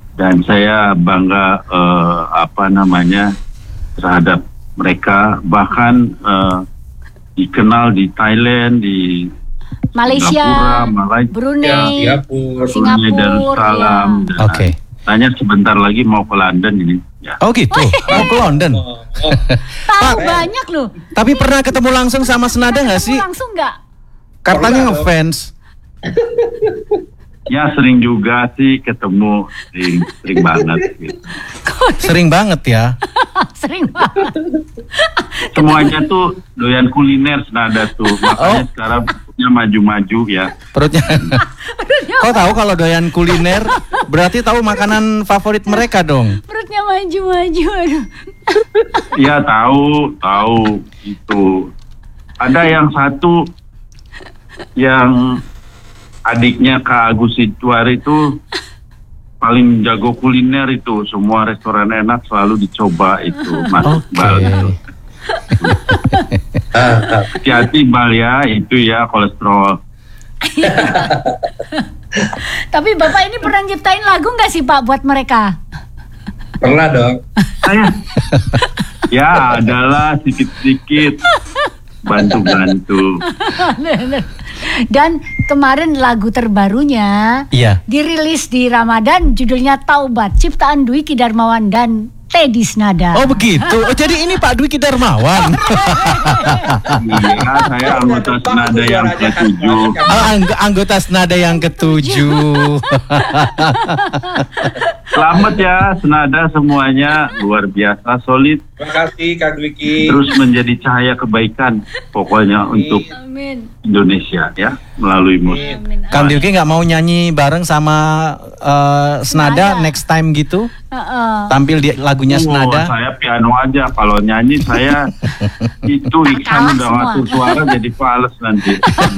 Dan saya bangga terhadap mereka, bahkan dikenal di Thailand, di Malaysia, Singapura, Brunei, Singapura, Darussalam. ya. Tanya sebentar lagi mau ke London ini. Ya. Oh gitu, mau ke London. Tahu banyak loh. Tapi pernah ketemu langsung sama Senada nggak sih? Langsung nggak? Katanya ngefans. Ya sering juga sih ketemu, sering banget. Gitu. Sering banget ya. Sering banget. Semuanya tuh doyan kuliner Senada tuh, makanya sekarang perutnya maju-maju ya. Perutnya. Kau tahu kalau doyan kuliner, berarti tahu makanan favorit mereka dong. Perutnya maju-maju. Aduh. Ya tahu itu. Ada yang satu yang adiknya Kak Agus Situar itu paling jago kuliner itu, semua restoran enak selalu dicoba itu, Mas Iqbal. Itu. Hati-hati Bal ya, itu ya kolesterol. Tapi Bapak ini pernah nyiptain lagu nggak sih Pak buat mereka? Pernah dong. Ya adalah sedikit-sedikit bantu-bantu. Dan kemarin lagu terbarunya dirilis di Ramadan, judulnya Taubat, ciptaan Dwiki Darmawan dan Teddy Senada. Oh begitu. Oh jadi ini Pak Dwiki Darmawan. Iya, saya anggota Senada yang ke-7. Anggota Senada yang ke-7. Selamat ya Senada semuanya, luar biasa solid. Terima kasih Kak Dwiki. Terus menjadi cahaya kebaikan pokoknya untuk Indonesia ya, melalui musik. Kang Dwiki nggak mau nyanyi bareng sama Senada next time gitu? Tampil di lagunya Senada. Saya piano aja, kalau nyanyi saya itu Iksan udah ngatur suara jadi fals nanti.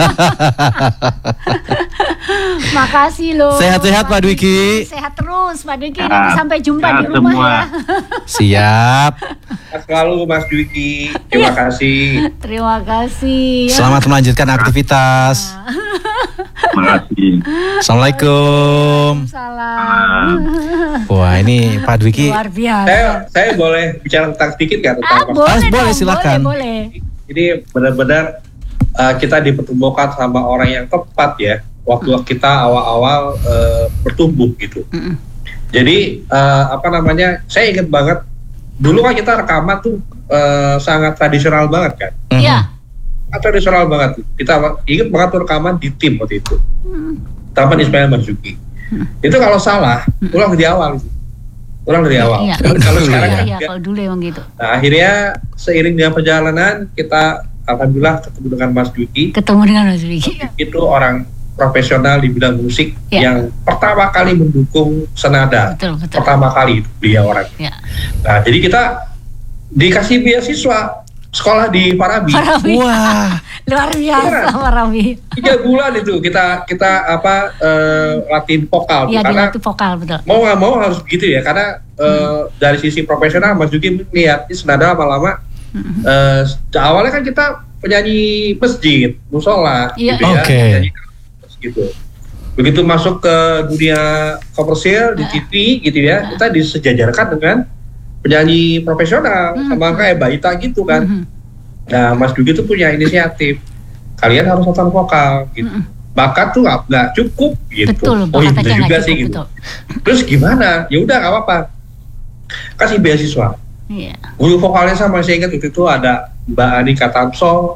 Makasih loh. Sehat-sehat Pak Dwiki. Sehat terus Pak Dwiki. Nanti sampai jumpa di rumah semua. ya. Siap. Selalu Mas Dwiki. Terima kasih. Terima kasih. Selamat melanjutkan aktivitas. Terima kasih. Assalamualaikum. Salam. Wah ini Pak Dwiki. Luar biasa. Saya boleh bicara tentang sedikit nggak tentang boleh silakan. Boleh. Ini benar-benar kita dipertemukan sama orang yang tepat ya. Waktu kita awal-awal bertumbuh gitu. Jadi saya ingat banget dulu kan kita rekaman tuh sangat tradisional banget kan. Iya. Tradisional banget. Kita ingat banget tuh rekaman di tim waktu itu. Taman Ismail Marzuki. Itu kalau salah, ulang dari awal. Iya. Kalau sekarang kalau dulu emang gitu. Nah, akhirnya seiring dengan perjalanan kita alhamdulillah ketemu dengan Mas Dwiki. Itu orang profesional di bidang musik yang pertama kali mendukung Senada. Betul. Pertama kali itu beliau orang. Ya. Nah, jadi kita dikasih beasiswa sekolah di Parabi. Wah, luar biasa Parabi. 3 bulan itu kita latihan vokal. Iya, karena dilatih vokal betul. Mau nggak mau harus begitu ya, karena dari sisi profesional Mas Dwiki melihat ini Senada lama-lama. Awalnya kan kita penyanyi masjid, musola, gitu ya. Penyanyi gitu. Begitu masuk ke dunia komersial di TV gitu ya, kita disejajarkan dengan penyanyi profesional sama kayak Mbak Ita gitu kan. Nah, Mas Dwiki tuh punya inisiatif. Kalian harus nonton vokal gitu. Bakat tuh nggak cukup gitu. Betul, itu juga sih gitu. Terus gimana? Ya udah nggak apa-apa. Kasih beasiswa. Iya. Guru vokalnya sama saya ingat waktu itu ada Mbak Anika Tamso.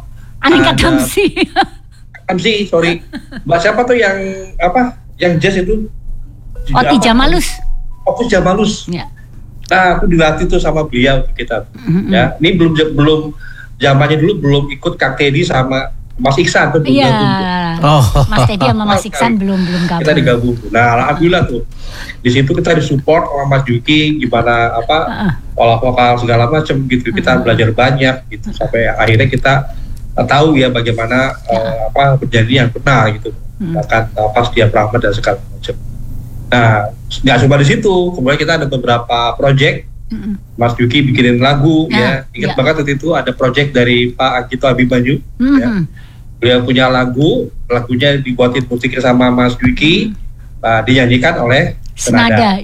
Tamsi, sorry. Mbak siapa tuh yang jazz itu? Oti Jamalus. Otis Jamalus. Ya. Nah, aku dilatih tuh sama beliau kita. Ya, ini belum zamannya dulu belum ikut Kang Teddy sama Mas Iksan tuh belum gabung. Mas Teddy sama Mas Iksan belum gabung. Kita digabung. Nah, alhamdulillah tuh. Di situ kita disupport sama Mas Dwiki gimana olah vokal segala macam gitu. Kita belajar banyak gitu sampai akhirnya kita tahu ya bagaimana bernyanyi yang benar gitu. Bahkan pas dia Rahmat dan segala macam. Nah, nggak cuma di situ, kemudian kita ada beberapa project. Mas Dwiki bikinin lagu ya. Ingat banget waktu itu ada project dari Pak Agito Abimanyu. Ya. Beliau punya lagunya dibuatin musiknya sama Mas Dwiki, dinyanyikan oleh Senada.